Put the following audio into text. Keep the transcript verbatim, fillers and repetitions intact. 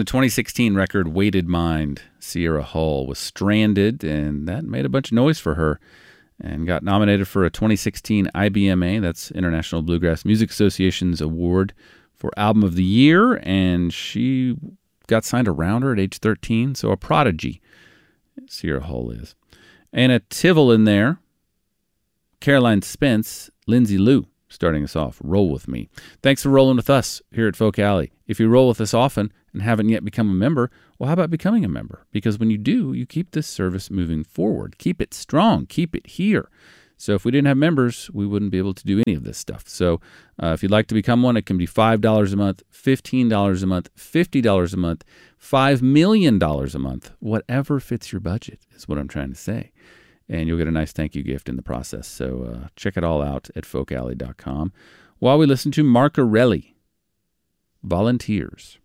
the twenty sixteen record Weighted Mind, Sierra Hull was stranded, and that made a bunch of noise for her, and got nominated for a twenty sixteen I B M A, that's International Bluegrass Music Association's award for Album of the Year, and she got signed around her at age thirteen, so a prodigy, Sierra Hull is. And a Tivol in there, Caroline Spence, Lindsay Lou, starting us off. Roll With Me. Thanks for rolling with us here at Folk Alley. If you roll with us often and haven't yet become a member, well, how about becoming a member? Because when you do, you keep this service moving forward. Keep it strong. Keep it here. So if we didn't have members, we wouldn't be able to do any of this stuff. So uh, if you'd like to become one, it can be five dollars a month, fifteen dollars a month, fifty dollars a month, five million dollars a month. Whatever fits your budget is what I'm trying to say. And you'll get a nice thank you gift in the process. So uh, check it all out at folk alley dot com while we listen to Mark Arelli, Volunteers.